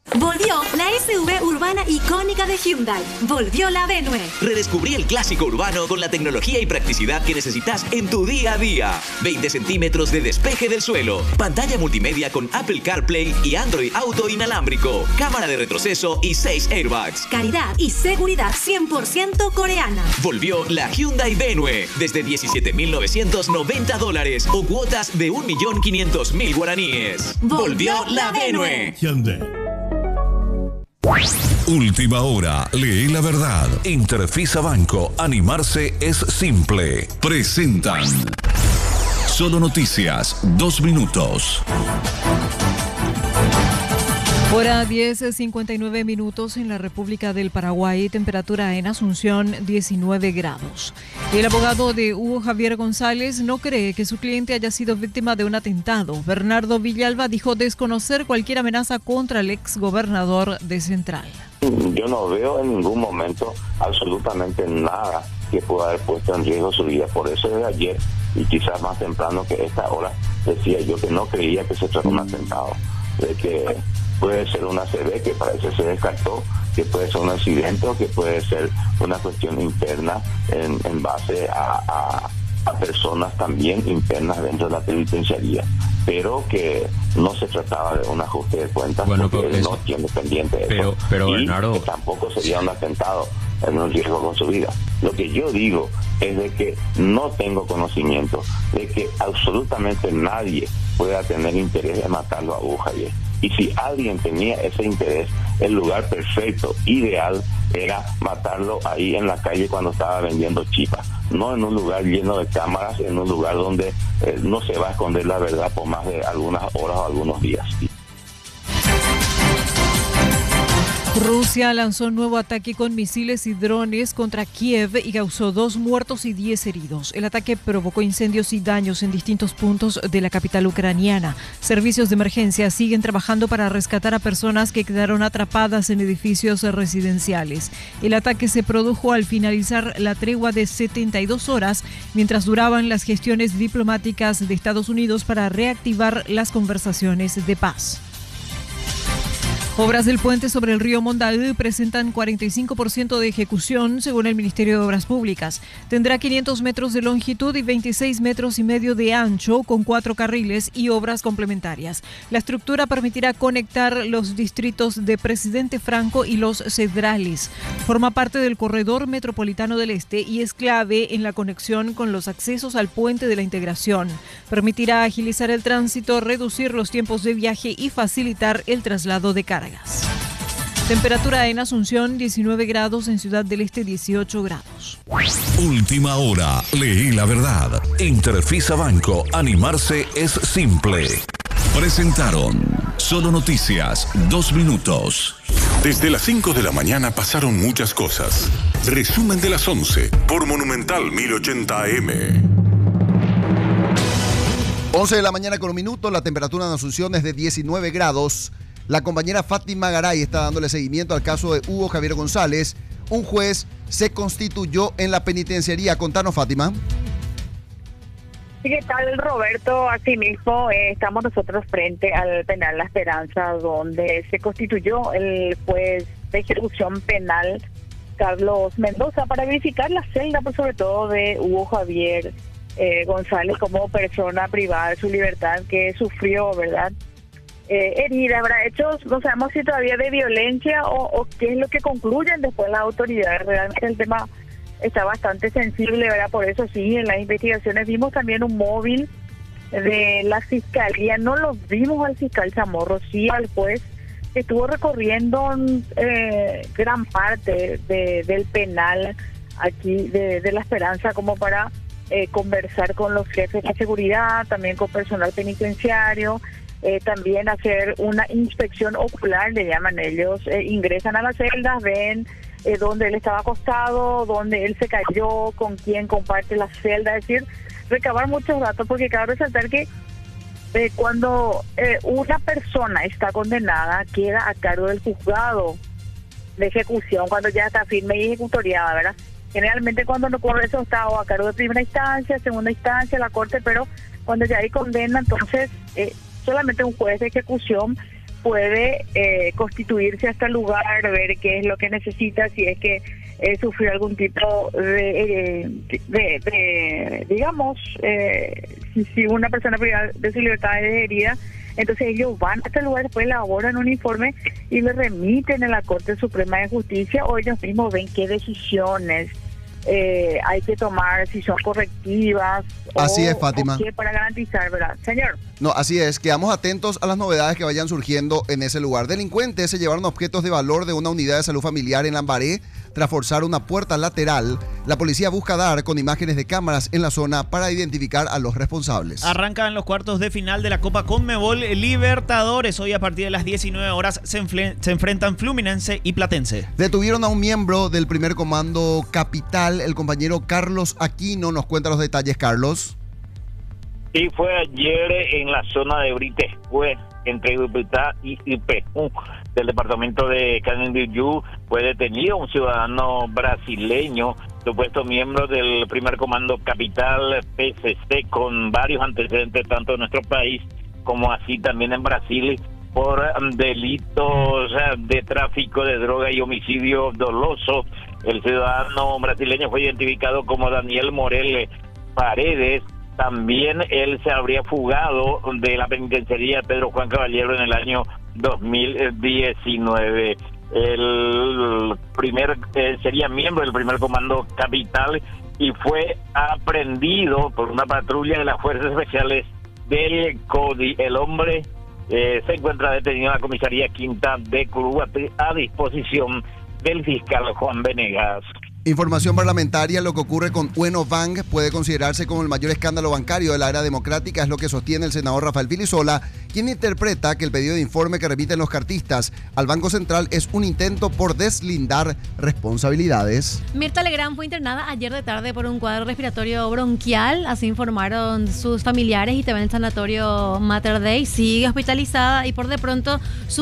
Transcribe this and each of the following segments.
Volvió la SUV urbana icónica de Hyundai. Volvió la Venue. Redescubrí el clásico urbano con la tecnología y practicidad que necesitas en tu día a día. 20 centímetros de despeje del suelo. Pantalla multimedia con Apple CarPlay y Android Auto inalámbrico. Cámara de retroceso y 6 airbags. Calidad y seguridad 100% coreana. Volvió la Hyundai Venue. Desde $17,990 o cuotas de 1.500.000 guaraníes. Volvió la Venue. Hyundai. Última hora, lee la verdad. Interfisa Banco, animarse es simple. Presentan Solo Noticias, 2 minutos. Hora 10:59 minutos en la República del Paraguay, temperatura en Asunción 19 grados. El abogado de Hugo Javier González no cree que su cliente haya sido víctima de un atentado. Bernardo Villalba dijo desconocer cualquier amenaza contra el exgobernador de Central. Yo no veo en ningún momento absolutamente nada que pueda haber puesto en riesgo su vida. Por eso desde ayer y quizás más temprano que esta hora decía yo que no creía que se trató de un atentado, de que puede ser una CB que parece se descartó, que puede ser un accidente o que puede ser una cuestión interna en base a personas también internas dentro de la penitenciaría, pero que no se trataba de un ajuste de cuentas, porque él no tiene pendiente de eso, pero y Bernardo, que tampoco sería un atentado en un riesgo con su vida. Lo que yo digo es de que no tengo conocimiento de que absolutamente nadie pueda tener interés de matarlo a Hugo Javier. Y si alguien tenía ese interés, el lugar perfecto, ideal, era matarlo ahí en la calle cuando estaba vendiendo chipas, no en un lugar lleno de cámaras, en un lugar donde no se va a esconder la verdad por más de algunas horas o algunos días. Rusia lanzó un nuevo ataque con misiles y drones contra Kiev y causó 2 muertos y 10 heridos. El ataque provocó incendios y daños en distintos puntos de la capital ucraniana. Servicios de emergencia siguen trabajando para rescatar a personas que quedaron atrapadas en edificios residenciales. El ataque se produjo al finalizar la tregua de 72 horas, mientras duraban las gestiones diplomáticas de Estados Unidos para reactivar las conversaciones de paz. Obras del puente sobre el río Mondaú presentan 45% de ejecución, según el Ministerio de Obras Públicas. Tendrá 500 metros de longitud y 26 metros y medio de ancho, con 4 carriles y obras complementarias. La estructura permitirá conectar los distritos de Presidente Franco y Los Cedrales. Forma parte del Corredor Metropolitano del Este y es clave en la conexión con los accesos al Puente de la Integración. Permitirá agilizar el tránsito, reducir los tiempos de viaje y facilitar el traslado de carga. Temperatura en Asunción 19 grados, en Ciudad del Este 18 grados. Última hora, lee la verdad. Interfisa Banco, animarse es simple. Presentaron Solo Noticias, 2 minutos. Desde las 5 de la mañana pasaron muchas cosas. Resumen de las 11 por Monumental 1080 AM. 11 de la mañana con 1 minuto, la temperatura en Asunción es de 19 grados. La compañera Fátima Garay está dándole seguimiento al caso de Hugo Javier González. Un juez se constituyó en la penitenciaría. Contanos, Fátima. Sí, ¿qué tal, Roberto? Asimismo, estamos nosotros frente al penal La Esperanza, donde se constituyó el juez de ejecución penal Carlos Mendoza para verificar la celda, por sobre todo, de Hugo Javier González como persona privada de su libertad, que sufrió, ¿verdad?, heridas, ¿verdad?, hechos, no sabemos si todavía de violencia o qué es lo que concluyen después las autoridades. Realmente el tema está bastante sensible, ¿verdad? Por eso sí, en las investigaciones vimos también un móvil de la fiscalía, no lo vimos al fiscal Chamorro, sí al juez, que estuvo recorriendo gran parte del penal aquí de La Esperanza, como para conversar con los jefes de seguridad, también con personal penitenciario, también hacer una inspección ocular, le llaman ellos. Ingresan a las celdas, ven dónde él estaba acostado, dónde él se cayó, con quién comparte la celda, es decir, recabar muchos datos, porque cabe resaltar que cuando una persona está condenada, queda a cargo del juzgado de ejecución, cuando ya está firme y ejecutoriada, ¿verdad? Generalmente cuando no ocurre eso está o a cargo de primera instancia, segunda instancia, la corte, pero cuando ya hay condena, entonces solamente un juez de ejecución puede constituirse hasta el lugar, ver qué es lo que necesita, si es que sufrió algún tipo digamos, si una persona privada de su libertad es herida. Entonces ellos van hasta el lugar, después elaboran un informe y le remiten a la Corte Suprema de Justicia, o ellos mismos ven qué decisiones hay que tomar, si son correctivas. Así es, Fátima. O qué para garantizar, ¿verdad? Señor. No, así es. Quedamos atentos a las novedades que vayan surgiendo en ese lugar. Delincuentes se llevaron objetos de valor de una unidad de salud familiar en Lambaré tras forzar una puerta lateral. La policía busca dar con imágenes de cámaras en la zona para identificar a los responsables. Arrancan los cuartos de final de la Copa Conmebol Libertadores. Hoy a partir de las 19 horas se enfrentan Fluminense y Platense. Detuvieron a un miembro del primer comando Capital, el compañero Carlos Aquino. Nos cuenta los detalles, Carlos. Sí, fue ayer en la zona de Britescue, entre Ibupitá y Ipeu, del departamento de Canindeyú. Fue detenido un ciudadano brasileño, supuesto miembro del primer comando Capital PCC, con varios antecedentes tanto en nuestro país como así también en Brasil, por delitos de tráfico de droga y homicidio doloso. El ciudadano brasileño fue identificado como Daniel Morel Paredes. También él se habría fugado de la penitenciaría Pedro Juan Caballero en el año 2019. Sería miembro del primer comando Capital y fue aprendido por una patrulla de las Fuerzas Especiales del CODI. El hombre se encuentra detenido en la comisaría Quinta de Curuguaté a disposición del fiscal Juan Venegas. Información parlamentaria: lo que ocurre con Ueno Bank puede considerarse como el mayor escándalo bancario de la era democrática, es lo que sostiene el senador Rafael Filisola, quien interpreta que el pedido de informe que remiten los cartistas al Banco Central es un intento por deslindar responsabilidades. Mirta Legrand fue internada ayer de tarde por un cuadro respiratorio bronquial, así informaron sus familiares, y también el sanatorio Mater Dei. Sigue hospitalizada y por de pronto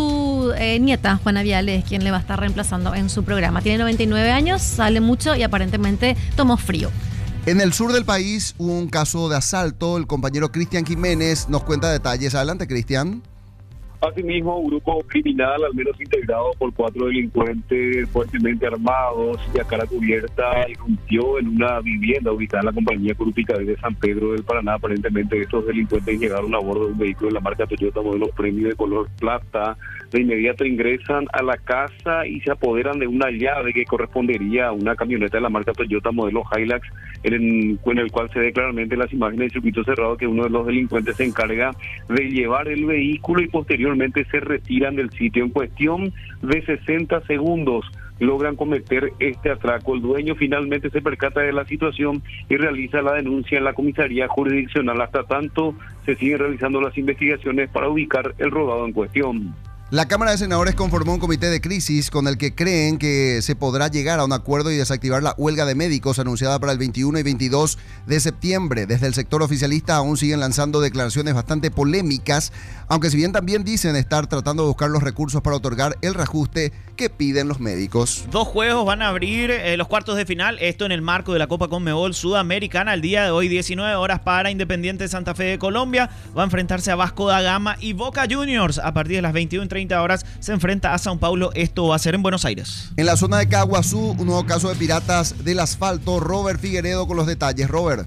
su nieta, Juana Viales, quien le va a estar reemplazando en su programa. Tiene 99 años, sale mucho y aparentemente tomó frío. En el sur del país hubo un caso de asalto. El compañero Cristian Jiménez nos cuenta detalles. Adelante, Cristian. Asimismo, un grupo criminal, al menos integrado por 4 delincuentes fuertemente armados y a cara cubierta, irrumpió en una vivienda ubicada en la compañía Curupicabé de San Pedro del Paraná. Aparentemente estos delincuentes llegaron a bordo de un vehículo de la marca Toyota modelo Premio de color plata. De inmediato ingresan a la casa y se apoderan de una llave que correspondería a una camioneta de la marca Toyota modelo Hilux, en el cual se ve claramente en las imágenes del circuito cerrado que uno de los delincuentes se encarga de llevar el vehículo y posteriormente se retiran del sitio. En cuestión de 60 segundos logran cometer este atraco. El dueño finalmente se percata de la situación y realiza la denuncia en la comisaría jurisdiccional. Hasta tanto, se siguen realizando las investigaciones para ubicar el robado en cuestión. La Cámara de Senadores conformó un comité de crisis con el que creen que se podrá llegar a un acuerdo y desactivar la huelga de médicos anunciada para el 21 y 22 de septiembre. Desde el sector oficialista aún siguen lanzando declaraciones bastante polémicas, aunque si bien también dicen estar tratando de buscar los recursos para otorgar el reajuste que piden los médicos. 2 juegos van a abrir los cuartos de final, esto en el marco de la Copa Conmebol Sudamericana. El día de hoy, 19 horas para Independiente Santa Fe de Colombia, va a enfrentarse a Vasco da Gama, y Boca Juniors a partir de las 21:30 horas se enfrenta a Sao Paulo. Esto va a ser en Buenos Aires. En la zona de Caguazú, un nuevo caso de piratas del asfalto. Robert Figueredo con los detalles. Robert.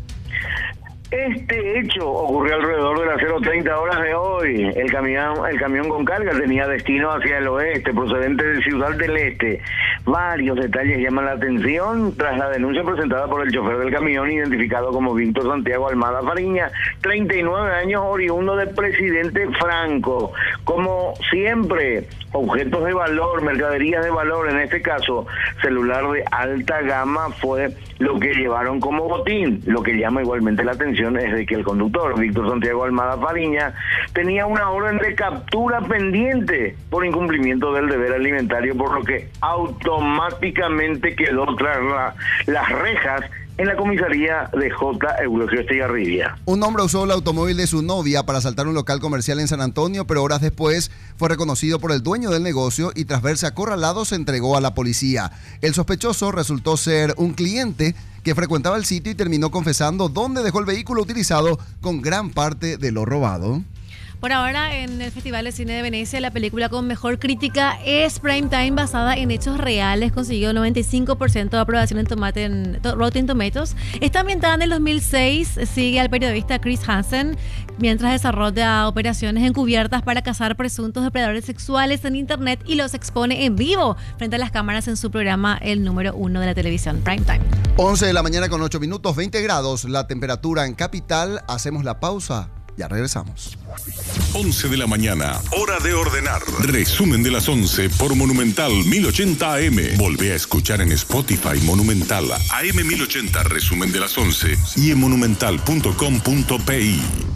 Este hecho ocurrió alrededor de las 0:30 horas de hoy. El camión con carga tenía destino hacia el oeste, procedente de Ciudad del Este. Varios detalles llaman la atención tras la denuncia presentada por el chofer del camión, identificado como Víctor Santiago Almada Fariña, 39 años, oriundo de Presidente Franco. Como siempre, objetos de valor, mercaderías de valor, en este caso celular de alta gama, fue lo que llevaron como botín. Lo que llama igualmente la atención es de que el conductor, Víctor Santiago Almada Fariña, tenía una orden de captura pendiente por incumplimiento del deber alimentario, por lo que automáticamente quedó tras las rejas en la comisaría de J. Eulogio Estigarribia. Un hombre usó el automóvil de su novia para asaltar un local comercial en San Antonio, pero horas después fue reconocido por el dueño del negocio y tras verse acorralado se entregó a la policía. El sospechoso resultó ser un cliente que frecuentaba el sitio y terminó confesando dónde dejó el vehículo utilizado con gran parte de lo robado. Por ahora, en el Festival de Cine de Venecia, la película con mejor crítica es Prime Time, basada en hechos reales. Consiguió 95% de aprobación en Rotten Tomatoes. Está ambientada en el 2006. Sigue al periodista Chris Hansen mientras desarrolla operaciones encubiertas para cazar presuntos depredadores sexuales en Internet y los expone en vivo frente a las cámaras en su programa, el número 1 de la televisión, Prime Time. 11 de la mañana con 8 minutos, 20 grados la temperatura en Capital. Hacemos la pausa. Ya regresamos. 11 de la mañana, hora de ordenar. Resumen de las 11 por Monumental 1080 AM. Volvé a escuchar en Spotify Monumental AM 1080, resumen de las 11 y en monumental.com.pi.